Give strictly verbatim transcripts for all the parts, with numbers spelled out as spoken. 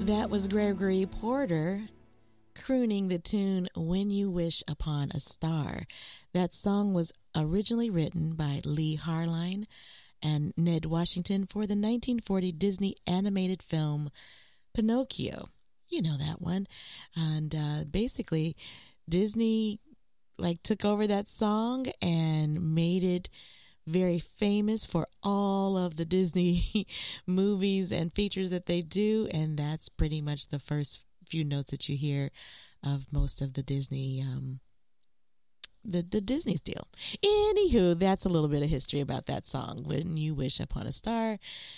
That was Gregory Porter crooning the tune When You Wish Upon a Star. That song was originally written by Lee Harline and Ned Washington for the nineteen forty Disney animated film Pinocchio. You know that one. And uh, basically, Disney like took over that song and made it very famous for all of the Disney movies and features that they do, and that's pretty much the first few notes that you hear of most of the Disney um the the Disney's deal. Anywho, that's a little bit of history about that song, When You Wish Upon a Star.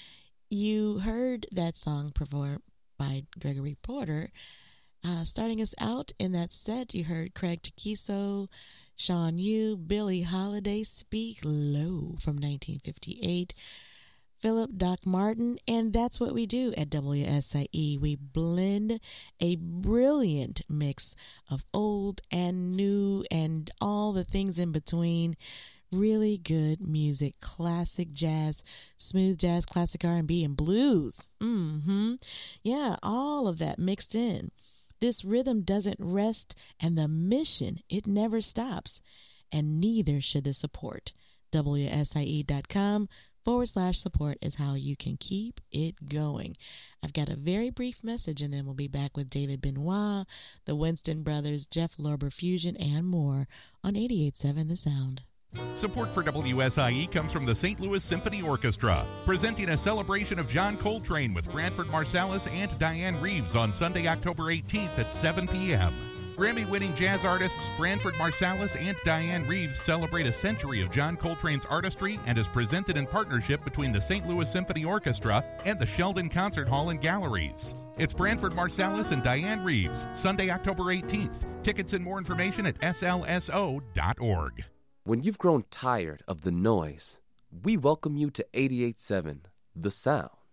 You heard that song performed by Gregory Porter. Uh, starting us out in that set, you heard Craig Takiso, Sean Yu, Billie Holiday, Speak Low from nineteen fifty-eight, Philip Doc Martin, and that's what we do at W S I E. We blend a brilliant mix of old and new and all the things in between. Really good music, classic jazz, smooth jazz, classic R and B, and blues. Mm-hmm. Yeah, all of that mixed in. This rhythm doesn't rest, and the mission, it never stops, and neither should the support. W S I E dot com forward slash support is how you can keep it going. I've got a very brief message, and then we'll be back with David Benoit, the Winston Brothers, Jeff Lorber Fusion, and more on eighty-eight point seven The Sound. Support for W S I E comes from the Saint Louis Symphony Orchestra, presenting a celebration of John Coltrane with Branford Marsalis and Diane Reeves on Sunday, October eighteenth at seven p.m. Grammy-winning jazz artists Branford Marsalis and Diane Reeves celebrate a century of John Coltrane's artistry and is presented in partnership between the Saint Louis Symphony Orchestra and the Sheldon Concert Hall and Galleries. It's Branford Marsalis and Diane Reeves, Sunday, October eighteenth. Tickets and more information at S L S O dot org. When you've grown tired of the noise, we welcome you to eighty-eight point seven The Sound.